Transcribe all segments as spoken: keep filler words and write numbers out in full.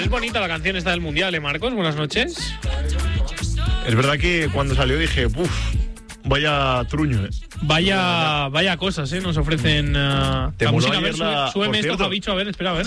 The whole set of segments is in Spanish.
Es bonita la canción esta del Mundial, ¿eh, Marcos? Buenas noches. Es verdad que cuando salió dije, uff, vaya truño, ¿eh? Vaya, vaya cosas, ¿eh? Nos ofrecen uh, ¿Te la moló música. A ver, ayer la- súbeme por esto, cierto? Javicho, a ver, espera, a ver.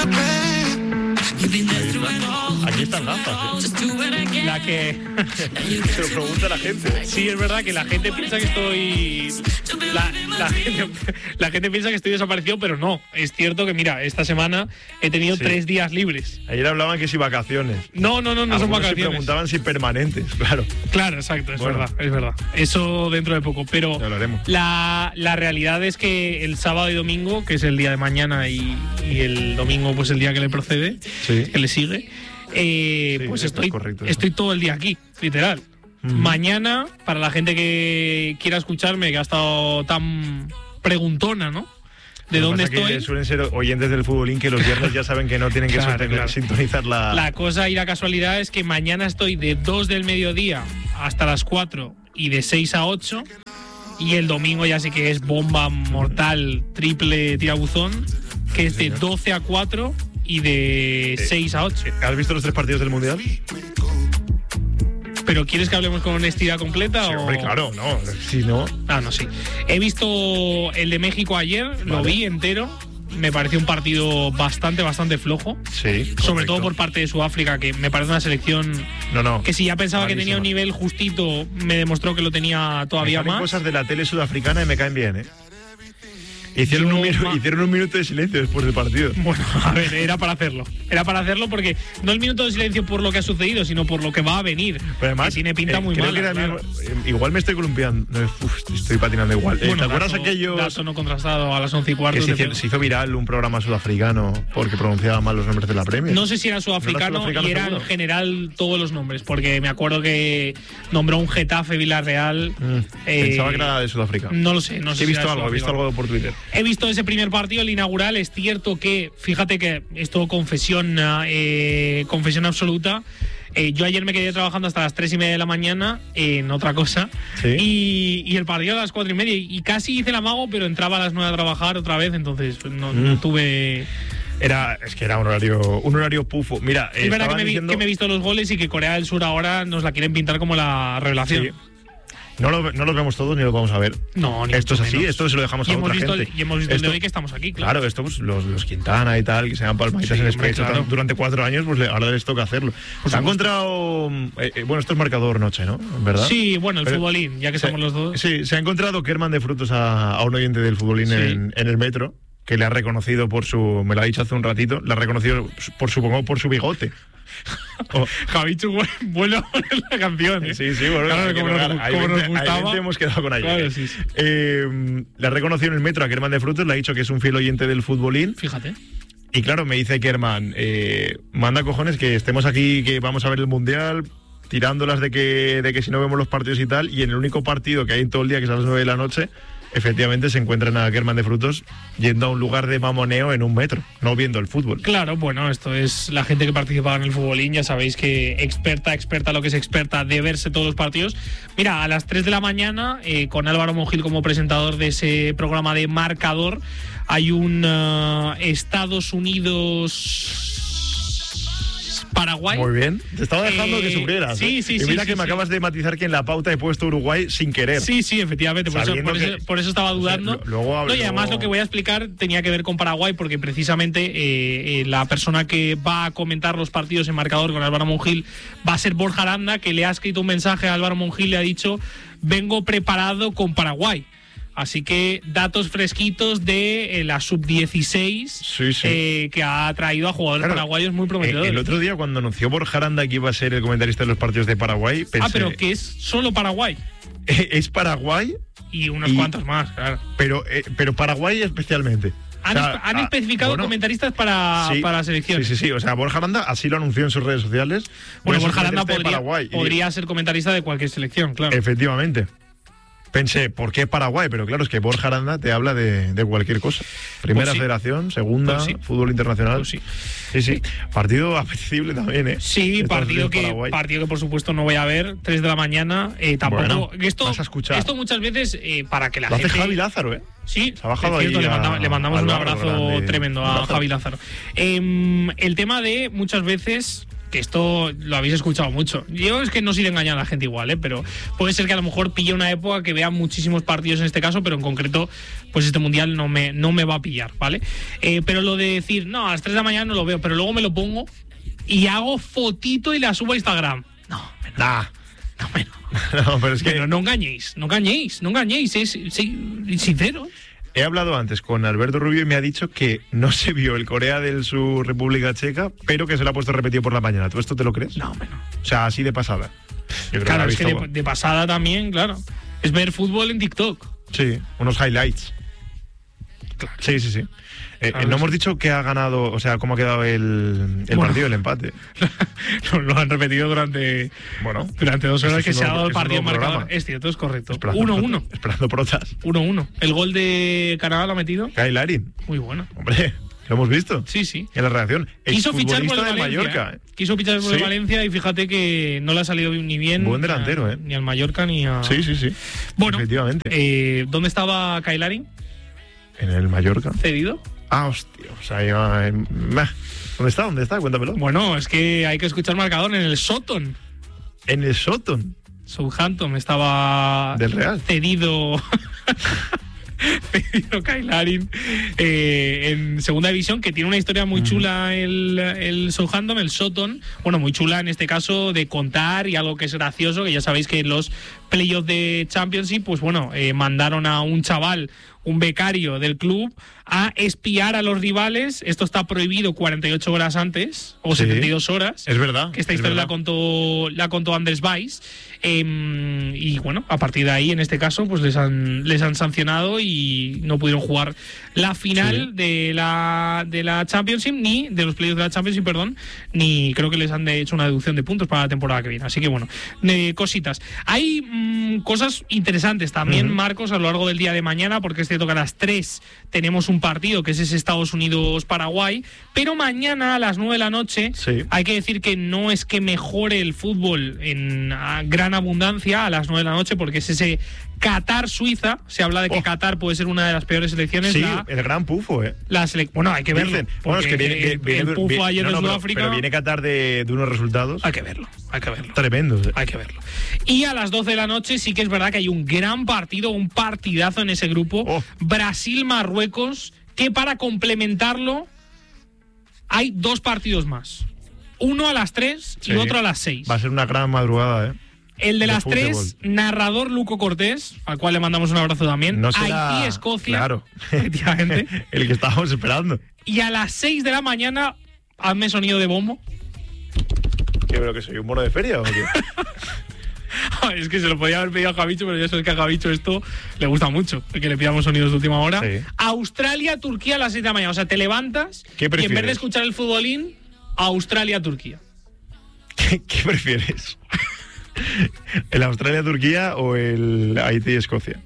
Aquí están gafas, ¿eh? La que... Se lo pregunta la gente. Sí, es verdad que la gente piensa que estoy... La, la, gente, la gente piensa que estoy desaparecido, pero no. Es cierto que, mira, esta semana he tenido Sí. tres días libres. Ayer hablaban que si vacaciones. No, no, no, no son Algunos se vacaciones. preguntaban si permanentes, claro. Claro, exacto, es Bueno. verdad, es verdad. Eso dentro de poco, pero Ya lo haremos. la, la realidad es que el sábado y domingo, que es el día de mañana y, y el domingo pues el día que le procede, Sí. que le sigue, eh, Sí, pues esto estoy, es correcto, eso. estoy todo el día aquí, literal. Ujú. Mañana, para la gente que quiera escucharme, que ha estado tan preguntona, ¿no? ¿De Lo que dónde pasa es que estoy? suelen ser oyentes del futbolín que los viernes ya saben que no tienen que Claro, sostener- claro. sintonizar la... La cosa y la casualidad es que mañana estoy de dos del mediodía hasta las cuatro y de seis a ocho. Y el domingo ya sí que es bomba mortal, triple tirabuzón, que es de doce a cuatro y de seis a ocho. ¿Has visto los tres partidos del Mundial? ¿Pero quieres que hablemos con honestidad completa? Sí, o...? hombre, claro, no. Si no... Ah, no, sí. He visto el de México ayer, lo Vale. vi entero. Me pareció un partido bastante, bastante flojo. Sí, Sobre correcto. todo por parte de Sudáfrica, que me parece una selección No, no. que si ya pensaba que tenía Malísima. un nivel justito, me demostró que lo tenía todavía Me salen más. cosas de la tele sudafricana y me caen bien, ¿eh? Hicieron, Yo, un, minu- ma- hicieron un minuto de silencio después del partido. Bueno, a ver, era para hacerlo. Era para hacerlo porque no el minuto de silencio por lo que ha sucedido, sino por lo que va a venir. Pero además, que tiene pinta eh, muy creo mala, que era el claro. mismo- eh, igual me estoy columpiando. No, uf, estoy- estoy patinando igual. Eh, Bueno, ¿Te acuerdas dato- aquellos dato no contrastado a las once y cuarto. que se de- hizo, se hizo viral un programa sudafricano porque pronunciaba mal los nombres de la Premier? No sé si era sudafricano, ¿No era sudafricano y era en seguro? general todos los nombres, porque me acuerdo que nombró un Getafe Villarreal. Mm, eh, Pensaba que era de Sudáfrica. No lo sé, no sé Sí, he si visto era algo, he visto sudafricano. algo por Twitter. He visto ese primer partido, el inaugural. Es cierto que, fíjate que esto confesión, eh, confesión absoluta. Eh, yo ayer me quedé trabajando hasta las tres y media de la mañana en otra cosa. Sí. Y, y el partido a las cuatro y media. Y casi hice el amago, pero entraba a las nueve a trabajar otra vez. Entonces pues, no, no Mm. tuve. Era, es que era un horario, un horario pufo. Mira, Es verdad que estaban me, vi- diciendo- que me he visto los goles y que Corea del Sur ahora nos la quieren pintar como la revelación. Sí. No, lo- no los vemos todos ni los vamos a ver. No, ni Esto es mucho así, menos. esto se lo dejamos y a hemos otra visto el- gente. Y hemos visto el de Esto- hoy que estamos aquí, claro. Claro, esto pues, los, los Quintana y tal, que se dan palmaditas Sí, en el hombre, pecho claro. tan- durante cuatro años, pues le- ahora les toca hacerlo. Se ha encontrado, eh, eh, bueno, esto es marcador noche, ¿no? ¿Verdad? Sí, bueno, el Pero- futbolín, ya que se- estamos los dos. Sí, se ha encontrado Kerman de Frutos a, a un oyente del futbolín Sí. en, en el metro, que le ha reconocido por su, me lo ha dicho hace un ratito, le ha reconocido por supongo por su bigote. Oh, Javichu, vuelve a poner la canción, ¿eh? sí, sí, bueno, Claro, hay que como nos- colgar. Ahí como nos veinte- ahí gustaba. veinte hemos quedado con ayer. Claro, sí, sí. Eh, le ha reconocido en el metro a Kerman de Frutos, le ha dicho que es un fiel oyente del futbolín. Fíjate. Y claro, me dice Kerman, eh, manda cojones que estemos aquí, que vamos a ver el Mundial, tirándolas de que, de que si no vemos los partidos y tal, y en el único partido que hay en todo el día, que es a las nueve de la noche, efectivamente se encuentran a Kerman de Frutos yendo a un lugar de mamoneo en un metro, no viendo el fútbol. Claro, bueno, esto es la gente que participaba en el futbolín, ya sabéis que experta, experta, lo que es experta de verse todos los partidos. Mira, a las tres de la mañana, eh, con Álvaro Monjil como presentador de ese programa de Marcador, hay un uh, Estados Unidos... Paraguay. Muy bien. Te estaba dejando Eh, que sufrieras. sí, ¿eh? sí, y sí, mira sí, que me sí. acabas de matizar que en la pauta he puesto Uruguay sin querer. Sí, sí, efectivamente, por eso, Sabiendo por, eso, que- por eso estaba dudando. O sea, lo- luego hablo- No, y además lo que voy a explicar tenía que ver con Paraguay, porque precisamente eh, eh, la persona que va a comentar los partidos en Marcador con Álvaro Monjil va a ser Borja Aranda, que le ha escrito un mensaje a Álvaro Monjil, le ha dicho: vengo preparado con Paraguay. Así que datos fresquitos de eh, la sub dieciséis Sí, sí. eh, que ha traído a jugadores Claro, paraguayos muy eh, prometedores. el otro día cuando anunció Borja Aranda que iba a ser el comentarista de los partidos de Paraguay, pensé, ah, pero que es solo Paraguay. es Paraguay, Y unos Y- cuantos más, claro. pero, eh, pero Paraguay especialmente. Han, O sea, espe- han ah, especificado bueno, comentaristas para, sí, para la selección. Sí, sí, sí. O sea, Borja Aranda así lo anunció en sus redes sociales. Voy Bueno, a ser Borja Aranda comentarista de podría, Paraguay. Y podría ser comentarista de cualquier selección, claro. Efectivamente. Pensé, ¿por qué Paraguay? Pero claro, es que Borja Aranda te habla de, de cualquier cosa. Primera Pues sí. federación, segunda, Pues sí. fútbol internacional. Pues sí. Sí, sí. Partido apetecible también, ¿eh? Sí, Estados partido Unidos, que, Paraguay. partido que por supuesto no voy a ver, tres de la mañana, eh, tampoco. Bueno, esto, vas a escuchar. esto muchas veces eh, para que la Lo hace gente. Javi Lázaro, ¿eh? Sí, Se ha bajado es cierto, ahí le, a- manda- le mandamos al un barro abrazo grande. tremendo a Lázaro. Javi Lázaro. Em, el tema de muchas veces, que esto lo habéis escuchado mucho, yo es que no soy de engañar a la gente igual, ¿eh? Pero puede ser que a lo mejor pille una época que vea muchísimos partidos en este caso, pero en concreto, pues este mundial no me, no me va a pillar, ¿vale? Eh, pero lo de decir, no, a las tres de la mañana no lo veo, pero luego me lo pongo y hago fotito y la subo a Instagram. No, me no, Nah. no, me no. No, pero es que Pero no engañéis, no engañéis, no engañéis, es, es sincero. he hablado antes con Alberto Rubio y me ha dicho que no se vio el Corea del Sur República Checa, pero que se lo ha puesto repetido por la mañana. ¿Tú esto te lo crees? No, me no. O sea, así de pasada. Yo creo Claro, que es la que ha de, visto- de pasada también, claro. Es ver fútbol en TikTok. Sí, unos highlights. Sí, sí, sí. Eh, Claro, no sí. hemos dicho que ha ganado, o sea, cómo ha quedado el, el Bueno. partido, el empate. Lo, lo han repetido durante, Bueno, durante dos horas Este que es se un ha nuevo- dado el es un partido nuevo marcador. programa. Es cierto, es correcto. esperando uno protas- uno. Esperando protas. uno uno. El gol de Canadá lo ha metido. Kyle Larin, Muy bueno. hombre, lo hemos visto Sí, sí. en la reacción. Quiso fichar por Exfutbolista el de Valencia. Mallorca. ¿eh? Quiso fichar por el Sí. Valencia y fíjate que no le ha salido ni bien. Buen ni a- delantero, ¿eh? Ni al Mallorca ni a. Sí, sí, sí. Bueno, Efectivamente. eh, ¿dónde estaba Kailari? En el Mallorca. ¿Cedido? Ah, hostia. O sea, iba en- Bah. ¿Dónde está? ¿Dónde está? Cuéntamelo. Bueno, es que hay que escuchar marcador en el Soton. En el Soton. Southampton estaba Del Real. cedido cedido Kyle Larin eh, en segunda división, que tiene una historia muy chula el, el Southampton, el Soton, bueno, muy chula en este caso de contar y algo que es gracioso, que ya sabéis que en los playoffs de Championship, pues bueno, eh, mandaron a un chaval, un becario del club, a espiar a los rivales. Esto está prohibido cuarenta y ocho horas antes, o Sí. setenta y dos horas. Es verdad. Que esta es historia la verdad. contó, la contó Andrés Weiss. Eh, y bueno, a partir de ahí, en este caso, pues les han, les han sancionado y no pudieron jugar la final Sí. de la de la Championship, ni de los playoffs de la Championship, perdón, ni creo que les han hecho una deducción de puntos para la temporada que viene. Así que bueno, eh, cositas. Hay mm, cosas interesantes también, Ujú. Marcos, a lo largo del día de mañana, porque es cierto que a las tres tenemos un partido que es ese Estados Unidos-Paraguay, pero mañana a las nueve de la noche Sí. hay que decir que no es que mejore el fútbol en a gran abundancia a las nueve de la noche, porque es ese Qatar-Suiza. Se habla de que Oh. Qatar puede ser una de las peores selecciones. Sí, La, el gran pufo, ¿eh? la selec- bueno, hay que verlo. Dicen. Bueno, es que porque viene, viene- el, viene- el pufo viene- ayer no, de no, pero- Sudáfrica. Pero viene Qatar de, de unos resultados Hay que verlo, hay que verlo. tremendos. ¿eh? Hay que verlo. Y a las doce de la noche sí que es verdad que hay un gran partido, un partidazo en ese grupo. Oh. Brasil-Marruecos, que para complementarlo hay dos partidos más. Uno a las tres Sí. y otro a las seis. Va a ser una gran madrugada, ¿eh? El de de las fútbol. tres, narrador Luco Cortés, al cual le mandamos un abrazo también. No será... Haití-Escocia, Claro. efectivamente. El que estábamos esperando. Y a las seis de la mañana, hazme sonido de bombo. ¿Qué creo que soy? ¿Un mono de feria o qué? Es que se lo podía haber pedido a Javicho, pero ya sabes que a Javicho esto le gusta mucho, que le pidamos sonidos de última hora. Sí. Australia-Turquía a las seis de la mañana. O sea, te levantas ¿Qué y en vez prefieres? de escuchar el futbolín, Australia-Turquía. ¿Qué, qué prefieres? ¿El Australia-Turquía o el Haití-Escocia?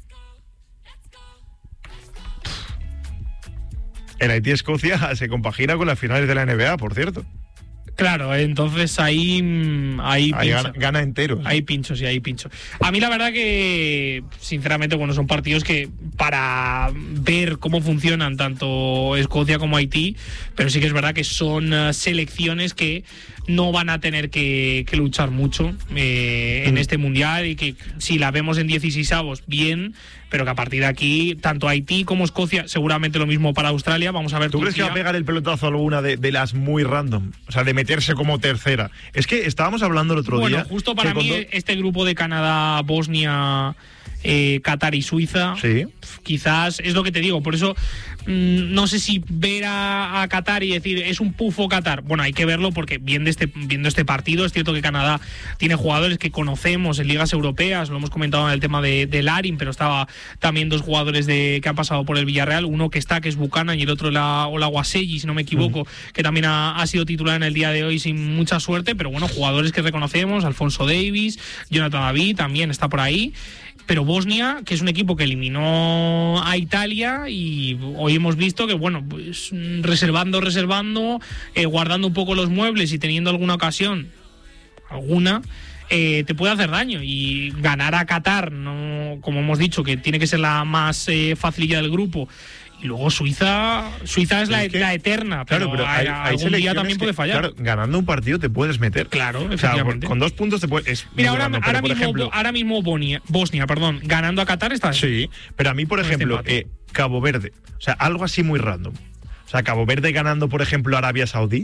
El Haití-Escocia se compagina con las finales de la N B A, por cierto. Claro, entonces ahí, mm, ahí, Ahí pincha. gana, gana enteros. Hay pinchos y hay pinchos. A mí la verdad que, sinceramente, bueno, son partidos que para ver cómo funcionan tanto Escocia como Haití, pero sí que es verdad que son uh, selecciones que no van a tener que, que luchar mucho eh, en Mm. este mundial, y que si la vemos en dieciseisavos, bien, pero que a partir de aquí, tanto Haití como Escocia, seguramente lo mismo para Australia. Vamos a ver. ¿Tú crees que va a Turquía. pegar el pelotazo a alguna de, de las muy random? O sea, de meterse como tercera. Es que estábamos hablando el otro Bueno, día. justo para que con mí, do- este grupo de Canadá, Bosnia, eh, Qatar y Suiza, Sí. pf, quizás es lo que te digo. Por eso no sé si ver a, a Qatar y decir es un pufo Qatar. Bueno, hay que verlo porque viendo este, viendo este partido es cierto que Canadá tiene jugadores que conocemos en ligas europeas, lo hemos comentado en el tema de, de Larin, pero estaba también dos jugadores de, que han pasado por el Villarreal, uno que está, que es Buchanan, y el otro la Olaguaselli, si no me equivoco, uh-huh. que también ha, ha sido titular en el día de hoy sin mucha suerte, pero bueno, jugadores que reconocemos, Alfonso Davies, Jonathan David también está por ahí. Pero Bosnia, que es un equipo que eliminó a Italia, y hoy hemos visto que, bueno, pues reservando, reservando, eh, guardando un poco los muebles y teniendo alguna ocasión, alguna, eh, te puede hacer daño. Y ganar a Qatar, no, como hemos dicho, que tiene que ser la más eh, facililla del grupo. Y luego Suiza, Suiza es, la, es que, la eterna, pero, claro, pero hay, hay algún día también puede fallar. Claro, ganando un partido te puedes meter. Claro, efectivamente. O sea, con dos puntos te puedes... Mira, ahora, ganando, ahora, mismo, ejemplo, ahora mismo Bosnia, Bosnia, perdón, ganando a Qatar está... Sí, pero a mí, por ejemplo, eh, Cabo Verde, o sea, algo así muy random. O sea, Cabo Verde ganando, por ejemplo, a Arabia Saudí,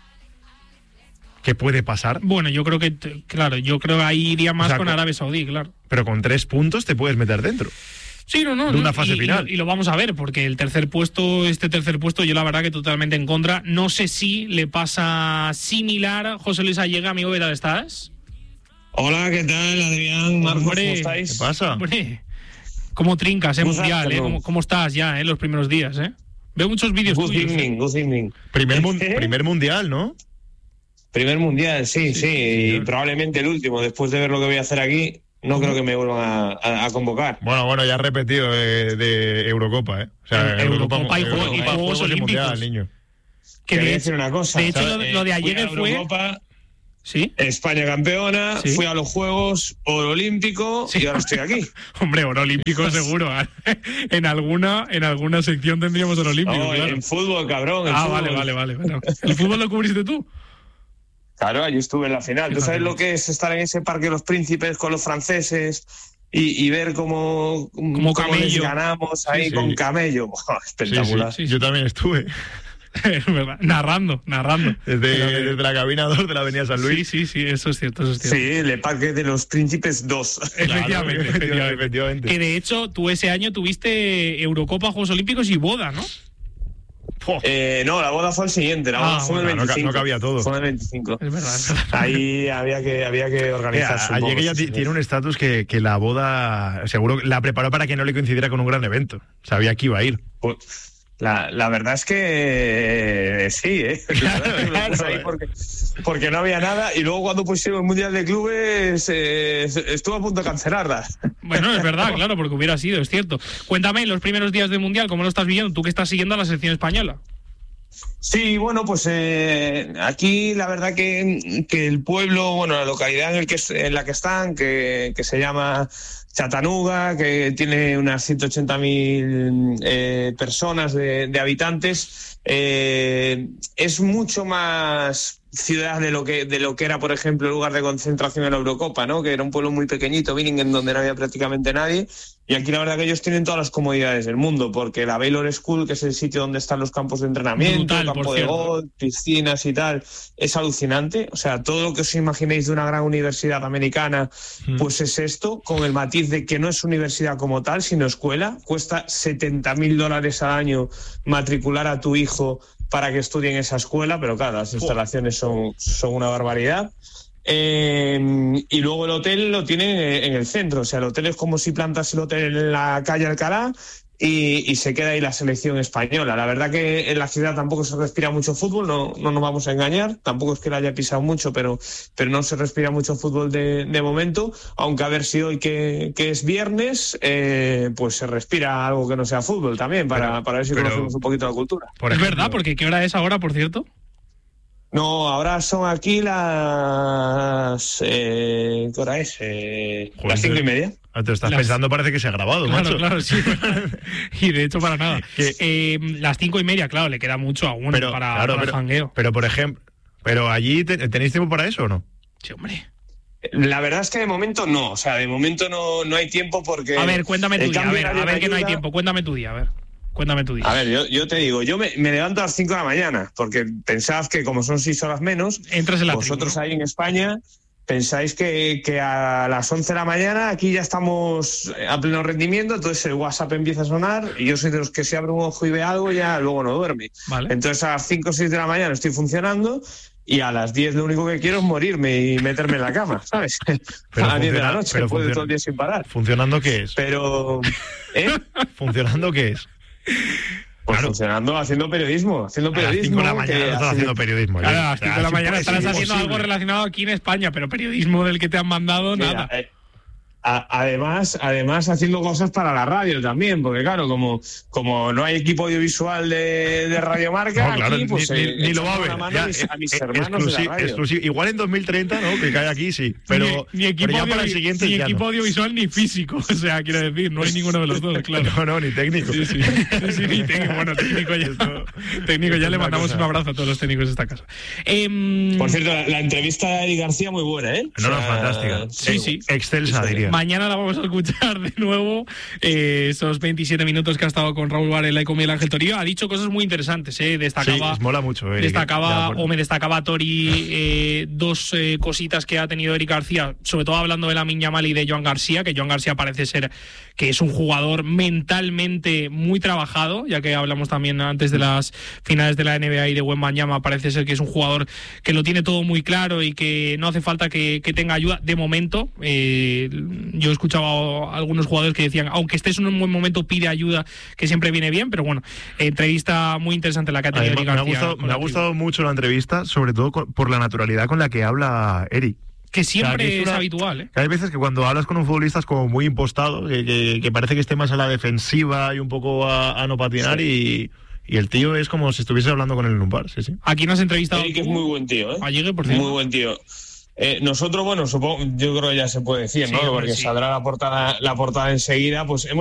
¿qué puede pasar? Bueno, yo creo que, claro, yo creo que ahí iría más o sea, con, con Arabia Saudí, claro. Pero con tres puntos te puedes meter dentro. Sí, no, no. De una fase y, final. Y, y lo vamos a ver, porque el tercer puesto, este tercer puesto, yo la verdad que totalmente en contra. No sé si le pasa similar. José Luis Allega, amigo, ¿qué tal estás? Hola, ¿qué tal, Adrián? Marcos, ¿cómo estáis? ¿Qué pasa? Hombre, ¿cómo trincas, eh, mundial, eh? ¿Cómo, ¿Cómo estás ya, eh, los primeros días, eh? Veo muchos vídeos good tuyos. Evening, eh. good evening. Primer, mun primer mundial, ¿no? Primer mundial, sí, sí, sí, sí, y probablemente el último. Después de ver lo que voy a hacer aquí, no creo que me vuelvan a, a, a convocar. Bueno, bueno, ya has repetido de, de Eurocopa, ¿eh? O sea, el Eurocopa, Eurocopa y, Eurocopa, Juegos, y Juegos, Juegos Olímpicos. Mundial, niño. Que te voy a de, decir una cosa. De hecho, lo, eh, lo de ayer fue... Eurocopa, ¿sí? España campeona, ¿sí? Fui a los Juegos Oro Olímpico, ¿sí? Y ahora estoy aquí. Hombre, Oro Olímpico seguro. en alguna en alguna sección tendríamos Oro Olímpico, no, claro. En fútbol, cabrón. En ah, fútbol. vale, vale, vale. Bueno. ¿El fútbol lo cubriste tú? Claro, allí estuve en la final. ¿Tú sabes lo que es estar en ese Parque de los Príncipes con los franceses y, y ver cómo, como cómo les ganamos ahí sí, sí. con camello? Oh, espectacular. Sí, sí, sí. Yo también estuve. Es verdad. Narrando, narrando. Desde, desde la cabina dos de la Avenida San Luis. Sí, sí, sí, eso es cierto, eso es cierto. Sí, el Parque de los Príncipes dos. Efectivamente, claro, efectivamente. efectivamente. Que de hecho, tú ese año tuviste Eurocopa, Juegos Olímpicos y boda, ¿no? Eh, no, la boda fue el siguiente, la boda ah, fue bueno, el veinticinco. No, no cabía todo. Fue el veinticinco. Es verdad, es verdad. Ahí había que, había que organizarse. Ayer ella sí, tiene un estatus que, que la boda, seguro, la preparó para que no le coincidiera con un gran evento. Sabía que iba a ir. Pues, la, la verdad es que eh, sí, ¿eh? Claro, claro, ahí porque, porque no había nada y luego cuando pusieron el Mundial de Clubes eh, estuvo a punto de cancelarla. Bueno, es verdad, claro, porque hubiera sido, es cierto. Cuéntame, los primeros días del Mundial, ¿cómo lo estás viviendo? Tú que estás siguiendo a la selección española. Sí, bueno, pues eh, aquí la verdad que, que el pueblo, bueno, la localidad en, el que, en la que están, que, que se llama Chattanooga, que tiene unas ciento ochenta mil eh, personas de, de habitantes, eh, es mucho más ciudad de lo que de lo que era, por ejemplo, el lugar de concentración en la Eurocopa, ¿no? Que era un pueblo muy pequeñito, Billingen, donde no había prácticamente nadie. Y aquí la verdad que ellos tienen todas las comodidades del mundo, porque la Baylor School, que es el sitio donde están los campos de entrenamiento, brutal, campo de golf, piscinas y tal, es alucinante. O sea, todo lo que os imaginéis de una gran universidad americana, mm. pues es esto, con el matiz de que no es universidad como tal, sino escuela. Cuesta setenta mil dólares al año matricular a tu hijo para que estudie en esa escuela, pero claro, las instalaciones son, son una barbaridad. Eh, y luego el hotel lo tienen en el centro, o sea, el hotel es como si plantas el hotel en la calle Alcalá y, y se queda ahí la selección española. La verdad que en la ciudad tampoco se respira mucho fútbol, no, no nos vamos a engañar, tampoco es que la haya pisado mucho, pero, pero no se respira mucho fútbol de, de momento, aunque a ver si hoy que, que es viernes, eh, pues se respira algo que no sea fútbol también, para, pero, para ver si pero, conocemos un poquito la cultura. Por es verdad, porque ¿qué hora es ahora, por cierto? No, ahora son aquí las... Eh, ¿Qué hora es? Eh, Joder, las cinco y media. Te estás las... pensando, parece que se ha grabado, claro, macho. Claro, sí. Y de hecho, para nada. Eh, las cinco y media, claro, le queda mucho aún pero, para, claro, para pero, el jangueo. Pero, por ejemplo, ¿pero allí te, tenéis tiempo para eso o no? Sí, hombre. La verdad es que de momento no. O sea, de momento no, no hay tiempo porque... A ver, cuéntame tu día. A ver, a ver que no hay tiempo. Cuéntame tu día, a ver. Cuéntame tu día. A ver, yo, yo te digo, yo me, me levanto a las cinco de la mañana, porque pensad que como son seis horas menos, entras en la vosotros tribu, ¿no? ahí en España, pensáis que, que a las once de la mañana aquí ya estamos a pleno rendimiento, entonces el WhatsApp empieza a sonar y yo soy de los que si abre un ojo y ve algo ya luego no duerme. Vale. Entonces a las cinco o seis de la mañana estoy funcionando y a las diez lo único que quiero es morirme y meterme en la cama, ¿sabes? Pero a las diez de la funciona- noche, pero puedo funciona- todo el día sin parar. ¿Funcionando qué es? Pero, ¿eh? ¿Funcionando qué es? Pues Claro. funcionando, haciendo periodismo, haciendo A las periodismo. cinco de la que mañana no estás haciendo periodismo. Claro, ya. a las cinco Ya, de la es mañana imposible, estarás haciendo imposible. algo relacionado aquí en España, pero periodismo del que te han mandado, Mira, nada. eh, a- además, además haciendo cosas para la radio también, porque claro, como, como no hay equipo audiovisual de, de Radio Marca, No, claro, aquí, pues, ni, eh, ni- ni lo va a echando ver. una mano Ya, a mis, a mis eh, hermanos de exclusi- la radio. exclusivo. Igual en dos mil treinta, ¿no? Que cae aquí, sí. Pero, ni, ni equipo, pero ya para el audio- siguiente ni ya equipo no. audiovisual ni físico. O sea, quiero decir, no hay ninguno de los dos, claro. No, no, ni técnico. Sí, sí, sí, sí, ni técnico. Bueno, técnico ya, Esto- técnico esto ya es le una mandamos cosa. un abrazo a todos los técnicos de esta casa. Em, Por cierto, la, la entrevista de Eric García muy buena, ¿eh? No, no, O sea, fantástica. sí, sí. Excelsa, Sí, sí. diría. Mañana la vamos a escuchar de nuevo, eh, esos veintisiete minutos que ha estado con Raúl Varela y con Miguel Ángel Torío. Ha dicho cosas muy interesantes, ¿eh? Destacaba, Sí, mola mucho. Eric. destacaba Ya, bueno. o me destacaba Tori eh, dos eh, cositas que ha tenido Eric García, sobre todo hablando de Lamine Yamal y de Joan García, que Joan García parece ser que es un jugador mentalmente muy trabajado, ya que hablamos también antes de las finales de la N B A y de Wembanyama, parece ser que es un jugador que lo tiene todo muy claro y que no hace falta que, que tenga ayuda de momento. Eh, yo he escuchado a algunos jugadores que decían, aunque estés en un buen momento, pide ayuda, que siempre viene bien, pero bueno, entrevista muy interesante la que ha tenido Además, Eric me ha García. gustado, con me ha la gustado mucho la entrevista, sobre todo con- por la naturalidad con la que habla Eric. que siempre O sea, que es, es una- habitual, ¿eh? Que hay veces que cuando hablas con un futbolista es como muy impostado, que, que- que parece que esté más a la defensiva y un poco a, a no patinar, y, y el tío es como si estuviese hablando con él en un bar, sí, sí. Aquí nos has entrevistado Eric tú, es muy buen tío, ¿eh? a Llegue, por cierto. Muy buen tío. Eh, nosotros, bueno, supongo, yo creo que ya se puede decir, Sí, ¿no? hombre, Porque sí. saldrá la portada, la portada enseguida, pues hemos